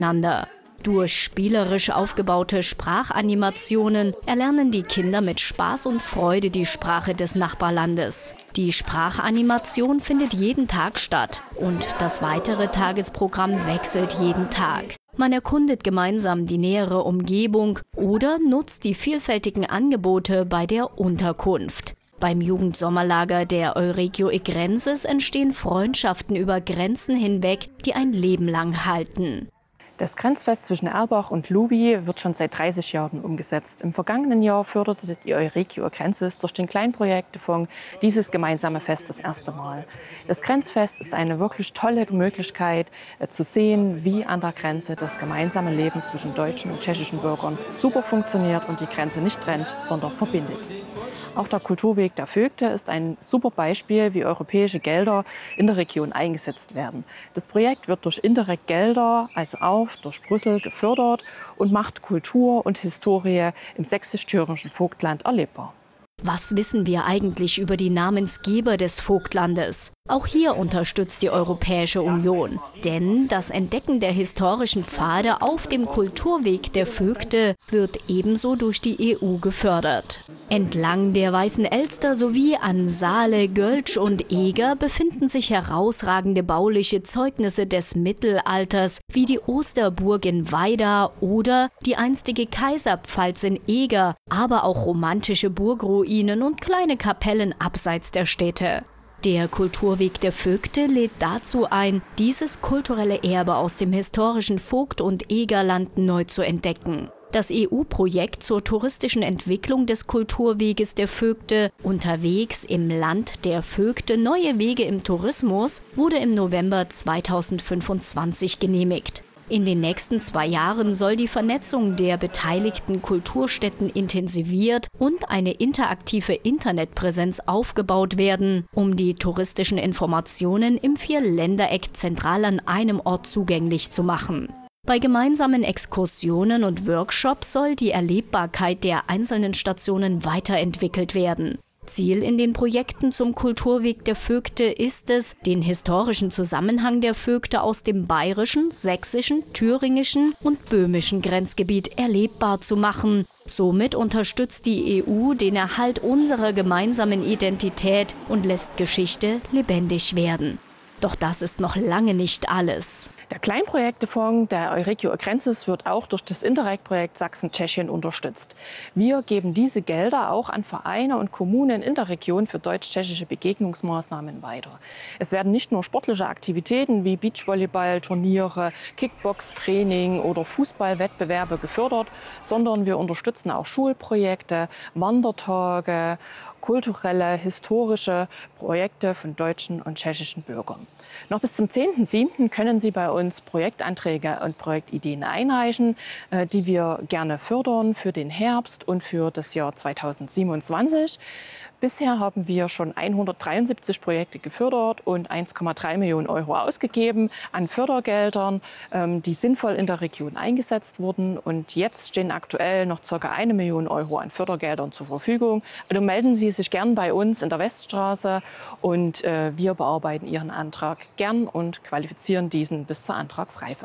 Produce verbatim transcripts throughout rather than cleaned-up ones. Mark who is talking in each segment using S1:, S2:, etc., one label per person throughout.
S1: miteinander. Durch spielerisch aufgebaute Sprachanimationen erlernen die Kinder mit Spaß und Freude die Sprache des Nachbarlandes. Die Sprachanimation findet jeden Tag statt und das weitere Tagesprogramm wechselt jeden Tag. Man erkundet gemeinsam die nähere Umgebung oder nutzt die vielfältigen Angebote bei der Unterkunft. Beim Jugendsommerlager der Euregio Igrensis entstehen Freundschaften über Grenzen hinweg, die ein Leben lang halten.
S2: Das Grenzfest zwischen Erbach und Lubi wird schon seit dreißig Jahren umgesetzt. Im vergangenen Jahr förderte die Euregio Igrensis durch den Kleinprojektefonds dieses gemeinsame Fest das erste Mal. Das Grenzfest ist eine wirklich tolle Möglichkeit äh, zu sehen, wie an der Grenze das gemeinsame Leben zwischen deutschen und tschechischen Bürgern super funktioniert und die Grenze nicht trennt, sondern verbindet. Auch der Kulturweg der Vögte ist ein super Beispiel, wie europäische Gelder in der Region eingesetzt werden. Das Projekt wird durch Interreg Gelder, also auch durch Brüssel, gefördert und macht Kultur und Historie im sächsisch-thüringischen Vogtland erlebbar.
S1: Was wissen wir eigentlich über die Namensgeber des Vogtlandes? Auch hier unterstützt die Europäische Union. Denn das Entdecken der historischen Pfade auf dem Kulturweg der Vögte wird ebenso durch die E U gefördert. Entlang der Weißen Elster sowie an Saale, Göltsch und Eger befinden sich herausragende bauliche Zeugnisse des Mittelalters, wie die Osterburg in Weida oder die einstige Kaiserpfalz in Eger, aber auch romantische Burgruinen und kleine Kapellen abseits der Städte. Der Kulturweg der Vögte lädt dazu ein, dieses kulturelle Erbe aus dem historischen Vogt- und Egerland neu zu entdecken. Das E U-Projekt zur touristischen Entwicklung des Kulturweges der Vögte Unterwegs im Land der Vögte Neue Wege im Tourismus wurde im November zweitausendfünfundzwanzig genehmigt. In den nächsten zwei Jahren soll die Vernetzung der beteiligten Kulturstätten intensiviert und eine interaktive Internetpräsenz aufgebaut werden, um die touristischen Informationen im Vierländereck zentral an einem Ort zugänglich zu machen. Bei gemeinsamen Exkursionen und Workshops soll die Erlebbarkeit der einzelnen Stationen weiterentwickelt werden. Ziel in den Projekten zum Kulturweg der Vögte ist es, den historischen Zusammenhang der Vögte aus dem bayerischen, sächsischen, thüringischen und böhmischen Grenzgebiet erlebbar zu machen. Somit unterstützt die E U den Erhalt unserer gemeinsamen Identität und lässt Geschichte lebendig werden. Doch das ist noch lange nicht alles.
S2: Der Kleinprojektefonds der Euregio Igrensis wird auch durch das Interreg-Projekt Sachsen-Tschechien unterstützt. Wir geben diese Gelder auch an Vereine und Kommunen in der Region für deutsch-tschechische Begegnungsmaßnahmen weiter. Es werden nicht nur sportliche Aktivitäten wie Beachvolleyball, Turniere, Kickbox-Training oder Fußballwettbewerbe gefördert, sondern wir unterstützen auch Schulprojekte, Wandertage, kulturelle, historische Projekte von deutschen und tschechischen Bürgern. Noch bis zum zehnten siebten können Sie bei uns Projektanträge und Projektideen einreichen, die wir gerne fördern für den Herbst und für das Jahr zweitausendsiebenundzwanzig. Bisher haben wir schon hundertdreiundsiebzig Projekte gefördert und eins Komma drei Millionen Euro ausgegeben an Fördergeldern, die sinnvoll in der Region eingesetzt wurden. Und jetzt stehen aktuell noch ca. eine Million Euro an Fördergeldern zur Verfügung. Also melden Sie sich gern bei uns in der Weststraße und wir bearbeiten Ihren Antrag gern und qualifizieren diesen bis zur Antragsreife.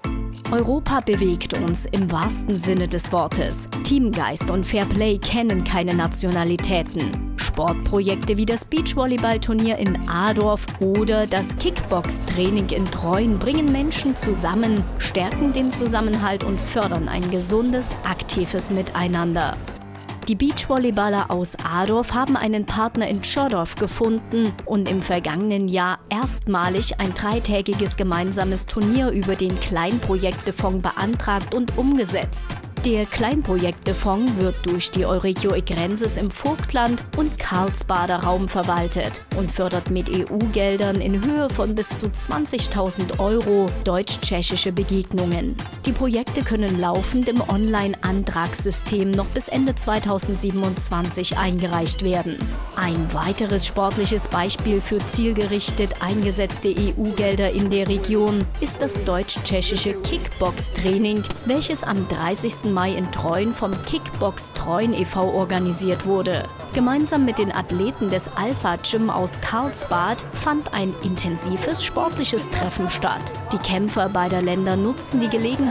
S1: Europa bewegt uns im wahrsten Sinne des Wortes. Teamgeist und Fairplay kennen keine Nationalitäten. Sportprojekte wie das Beachvolleyballturnier in Adorf oder das Kickbox-Training in Treuen bringen Menschen zusammen, stärken den Zusammenhalt und fördern ein gesundes, aktives Miteinander. Die Beachvolleyballer aus Adorf haben einen Partner in Tschodorf gefunden und im vergangenen Jahr erstmalig ein dreitägiges gemeinsames Turnier über den Kleinprojektefonds beantragt und umgesetzt. Der Kleinprojektefonds wird durch die Euregio Igrensis im Vogtland und Karlsbader Raum verwaltet und fördert mit E U-Geldern in Höhe von bis zu zwanzigtausend Euro deutsch-tschechische Begegnungen. Die Projekte können laufend im Online-Antragssystem noch bis Ende zweitausendsiebenundzwanzig eingereicht werden. Ein weiteres sportliches Beispiel für zielgerichtet eingesetzte E U-Gelder in der Region ist das deutsch-tschechische Kickbox-Training, welches am dreißigsten Mai in Treuen vom Kickbox Treuen e V organisiert wurde. Gemeinsam mit den Athleten des Alpha Gym aus Karlsbad fand ein intensives sportliches Treffen statt. Die Kämpfer beider Länder nutzten die Gelegenheit,